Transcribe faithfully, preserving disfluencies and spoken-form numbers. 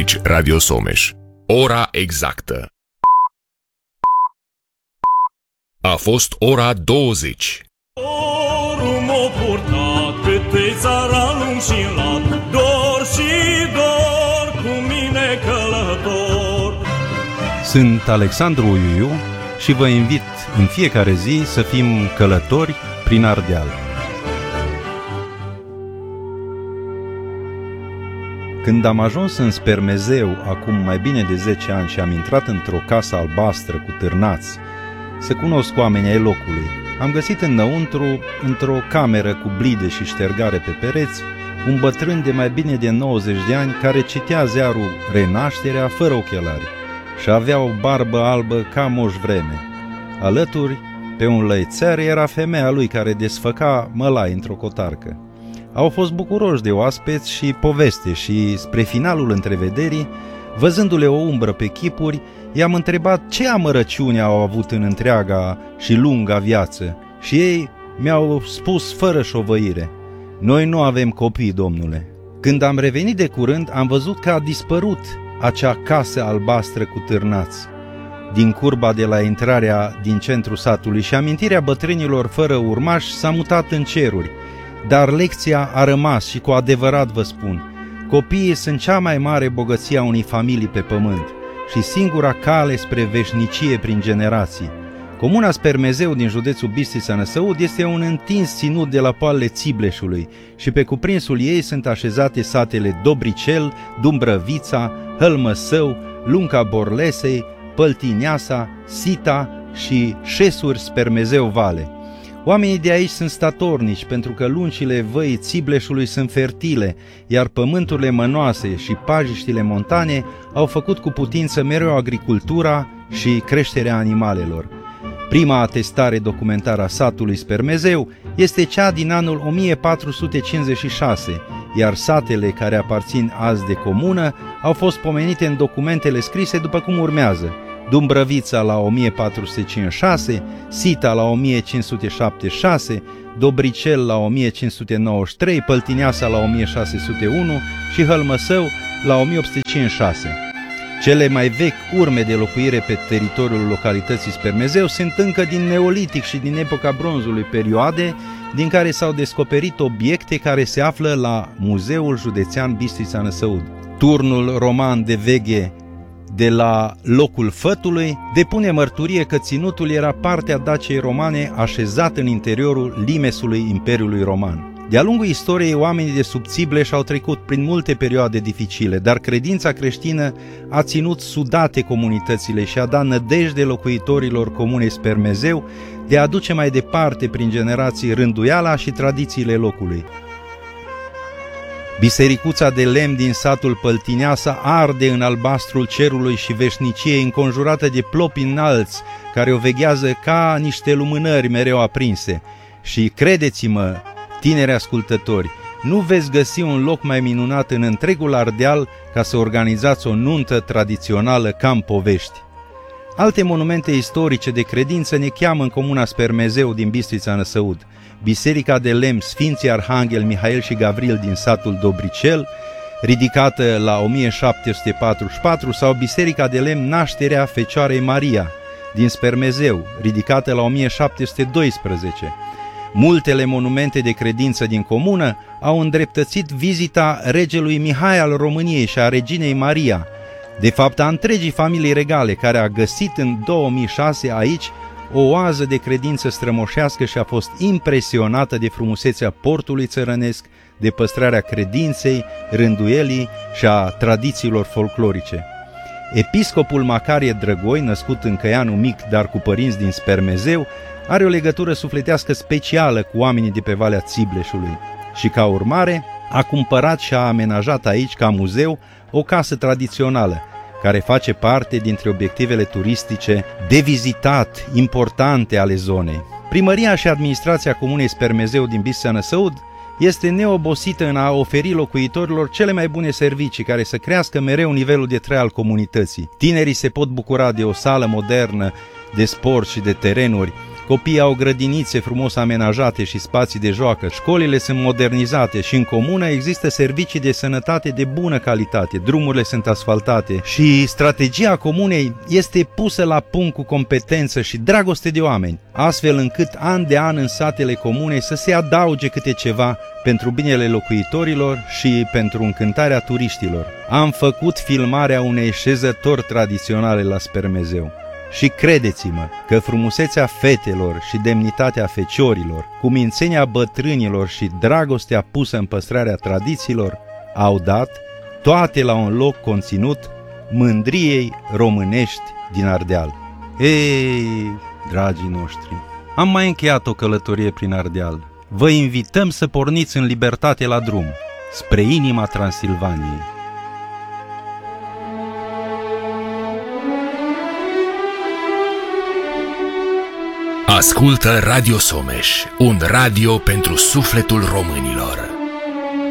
Aici Radio Someș. Ora exactă. A fost ora douăzeci. Orul m-a purtat câte țara lung și lat, dor și dor cu mine călător. Sunt Alexandru Uiuiu și vă invit în fiecare zi să fim călători prin Ardeal. Când am ajuns în Spermezeu acum mai bine de zece ani și am intrat într-o casă albastră cu târnați să cunosc oamenii ai locului, am găsit înăuntru, într-o cameră cu blide și ștergare pe pereți, un bătrân de mai bine de nouăzeci de ani care citea ziarul Renașterea fără ochelari și avea o barbă albă ca Moș Vreme. Alături, pe un lăițer, era femeia lui care desfăca mălai într-o cotarcă. Au fost bucuroși de oaspeți și poveste și, spre finalul întrevederii, văzându-le o umbră pe chipuri, i-am întrebat ce amărăciune au avut în întreaga și lunga viață și ei mi-au spus fără șovăire: noi nu avem copii, domnule. Când am revenit de curând, am văzut că a dispărut acea casă albastră cu târnați din curba de la intrarea din centrul satului și amintirea bătrânilor fără urmași s-a mutat în ceruri. Dar lecția a rămas și cu adevărat vă spun, copiii sunt cea mai mare bogăție a unei familii pe pământ și singura cale spre veșnicie prin generații. Comuna Spermezeu din județul Bistrița-Năsăud este un întins ținut de la poalele Țibleșului și pe cuprinsul ei sunt așezate satele Dobricel, Dumbrăvița, Hălmăsău, Lunca Borlesei, Păltineasa, Sita și Șesuri Spermezeu Vale. Oamenii de aici sunt statornici pentru că lungile văii Țibleșului sunt fertile, iar pământurile mănoase și pajiștile montane au făcut cu putință mereu agricultura și creșterea animalelor. Prima atestare documentară a satului Spermezeu este cea din anul o mie patru sute cincizeci și șase, iar satele care aparțin azi de comună au fost pomenite în documentele scrise după cum urmează: Dumbrăvița la o mie patru sute cincizeci și șase, Sita la o mie cinci sute șaptezeci și șase, Dobricel la o mie cinci sute nouăzeci și trei, Păltineasa la o mie șase sute unu și Hălmăsău la o mie opt sute cincizeci și șase. Cele mai vechi urme de locuire pe teritoriul localității Spermezeu sunt încă din Neolitic și din epoca bronzului, perioade din care s-au descoperit obiecte care se află la Muzeul Județean Bistrița-Năsăud. Turnul roman de veghe de la locul Fătului depune mărturie că ținutul era partea Daciei romane așezat în interiorul limesului Imperiului Roman. De-a lungul istoriei, oamenii de sub Țibleș au trecut prin multe perioade dificile, dar credința creștină a ținut sudate comunitățile și a dat nădejde locuitorilor comunei Spermezeu de a aduce mai departe prin generații rânduiala și tradițiile locului. Bisericuța de lemn din satul Păltineasa arde în albastrul cerului și veșniciei, înconjurată de plopi înalți care o veghează ca niște lumânări mereu aprinse. Și credeți-mă, tineri ascultători, nu veți găsi un loc mai minunat în întregul Ardeal ca să organizați o nuntă tradițională ca în povești. Alte monumente istorice de credință ne cheamă în comuna Spermezeu din Bistrița-Năsăud: Biserica de lemn Sfinții Arhanghel Mihail și Gavril din satul Dobricel, ridicată la o mie șapte sute patruzeci și patru, sau Biserica de lemn Nașterea Fecioarei Maria din Spermezeu, ridicată la o mie șapte sute doisprezece. Multele monumente de credință din comună au îndreptățit vizita regelui Mihai al României și a reginei Maria, de fapt a întregii familii regale, care a găsit în două mii șase aici o oază de credință strămoșească și a fost impresionată de frumusețea portului țărănesc, de păstrarea credinței, rânduielii și a tradițiilor folclorice. Episcopul Macarie Drăgoi, născut în Căianul Mic, dar cu părinți din Spermezeu, are o legătură sufletească specială cu oamenii de pe Valea Țibleșului și, ca urmare, a cumpărat și a amenajat aici, ca muzeu, o casă tradițională, care face parte dintre obiectivele turistice de vizitat importante ale zonei. Primăria și administrația comunei Spermezeu din Bistrița-Năsăud este neobosită în a oferi locuitorilor cele mai bune servicii care să crească mereu nivelul de trai al comunității. Tinerii se pot bucura de o sală modernă de sport și de terenuri Copiii au grădinițe frumos amenajate și spații de joacă, școlile sunt modernizate și în comună există servicii de sănătate de bună calitate, drumurile sunt asfaltate și strategia comunei este pusă la punct cu competență și dragoste de oameni, astfel încât an de an în satele comunei să se adauge câte ceva pentru binele locuitorilor și pentru încântarea turiștilor. Am făcut filmarea unei șezători tradiționale la Spermezeu. Și credeți-mă că frumusețea fetelor și demnitatea feciorilor, cumințenia bătrânilor și dragostea pusă în păstrarea tradițiilor au dat, toate la un loc conținut, mândriei românești din Ardeal. Ei, dragii noștri, am mai încheiat o călătorie prin Ardeal. Vă invităm să porniți în libertate la drum, spre inima Transilvaniei. Ascultă Radio Someș, un radio pentru sufletul românilor.